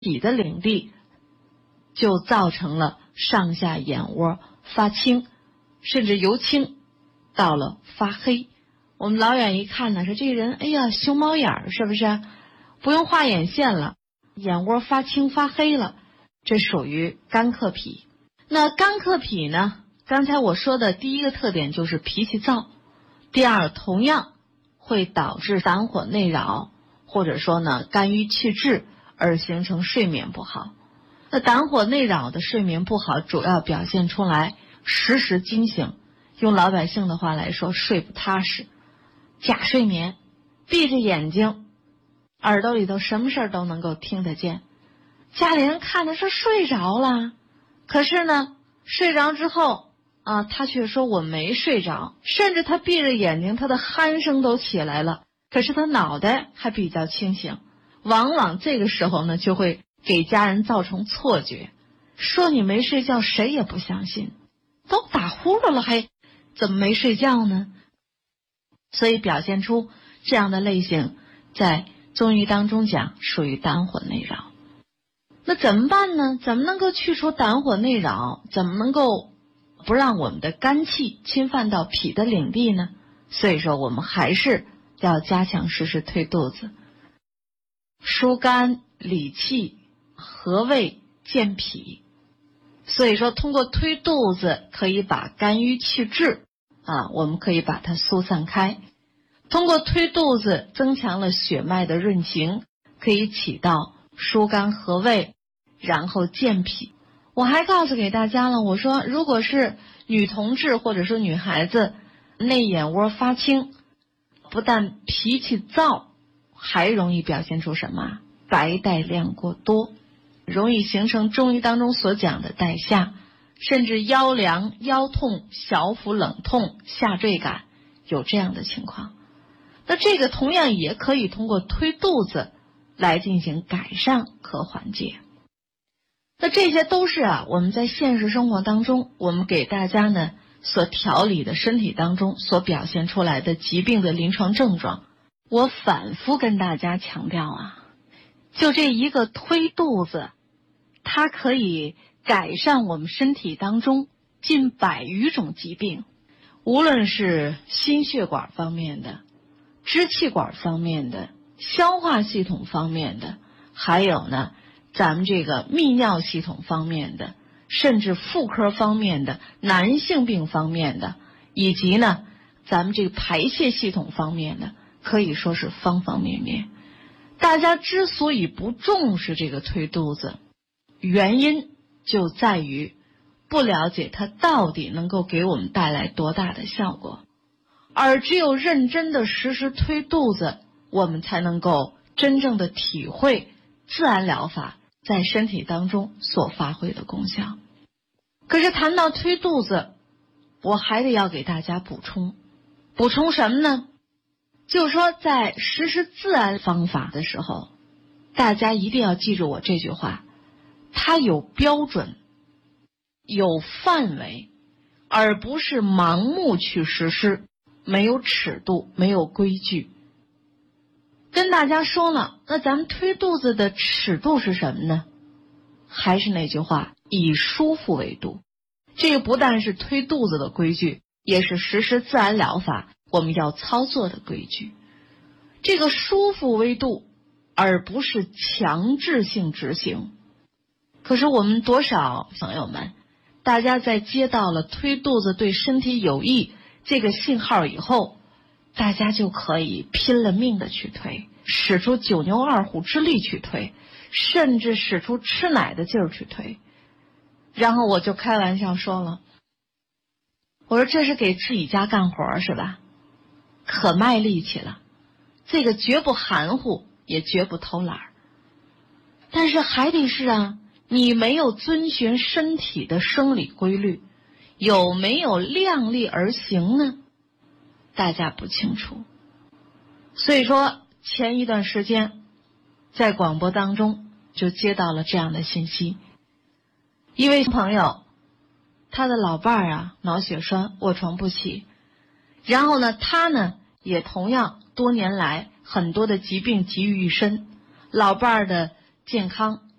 脾的领地，就造成了上下眼窝发青，甚至由青到了发黑。我们老远一看呢，说这人，哎呀，熊猫眼儿是不是？不用画眼线了，眼窝发青发黑了，这属于干克脾。那干克脾呢，刚才我说的第一个特点就是脾气燥，第二同样会导致胆火内扰，或者说呢肝郁气滞而形成睡眠不好。那胆火内扰的睡眠不好，主要表现出来时时惊醒，用老百姓的话来说，睡不踏实，假睡眠，闭着眼睛，耳朵里头什么事儿都能够听得见。家里人看的是睡着了，可是呢睡着之后啊，他却说我没睡着，甚至他闭着眼睛，他的鼾声都起来了，可是他脑袋还比较清醒。往往这个时候呢，就会给家人造成错觉，说你没睡觉，谁也不相信，都打呼噜了还怎么没睡觉呢？所以表现出这样的类型，在中医当中讲属于胆火内扰。那怎么办呢？怎么能够去除胆火内扰？怎么能够不让我们的肝气侵犯到脾的领地呢？所以说我们还是要加强时时推肚子，疏肝理气，和胃健脾。所以说通过推肚子可以把肝郁气滞我们可以把它疏散开。通过推肚子增强了血脉的润行，可以起到疏肝和胃，然后健脾。我还告诉给大家了，我说如果是女同志或者说女孩子内眼窝发青，不但脾气燥，还容易表现出什么？白带量过多，容易形成中医当中所讲的带下，甚至腰凉、腰痛、小腹冷痛、下坠感，有这样的情况。那这个同样也可以通过推肚子来进行改善和缓解。那这些都是我们在现实生活当中，我们给大家呢所调理的身体当中所表现出来的疾病的临床症状。我反复跟大家强调就这一个推肚子，它可以改善我们身体当中近100余种疾病，无论是心血管方面的、支气管方面的、消化系统方面的，还有呢咱们这个泌尿系统方面的，甚至妇科方面的、男性病方面的，以及呢咱们这个排泄系统方面的，可以说是方方面面。大家之所以不重视这个推肚子，原因就在于不了解它到底能够给我们带来多大的效果。而只有认真的时时推肚子，我们才能够真正的体会自然疗法在身体当中所发挥的功效。可是谈到推肚子，我还得要给大家补充什么呢？就是说在实施自然方法的时候，大家一定要记住我这句话，它有标准，有范围，而不是盲目去实施，没有尺度，没有规矩。跟大家说了，那咱们推肚子的尺度是什么呢？还是那句话，以舒服为度。这个不但是推肚子的规矩，也是实施自然疗法我们要操作的规矩。这个舒服为度，而不是强制性执行。可是我们多少朋友们，大家在接到了推肚子对身体有益这个信号以后，大家就可以拼了命的去推，使出9牛2虎之力去推，甚至使出吃奶的劲儿去推。然后我就开玩笑说了，我说这是给自己家干活是吧？可卖力气了，这个绝不含糊，也绝不偷懒。但是还得是你没有遵循身体的生理规律，有没有量力而行呢？大家不清楚。所以说前一段时间在广播当中就接到了这样的信息，一位朋友他的老伴儿脑血栓卧床不起，然后呢他呢也同样多年来很多的疾病集于一身，老伴儿的健康